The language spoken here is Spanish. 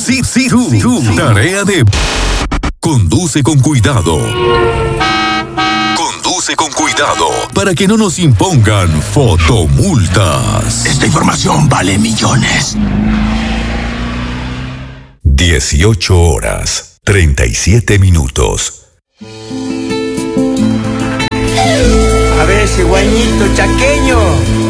Tu tarea de... Conduce con cuidado. Conduce con cuidado para que no nos impongan fotomultas. Esta información vale millones. 18 horas, 37 minutos. A ver, ese guañito chaqueño.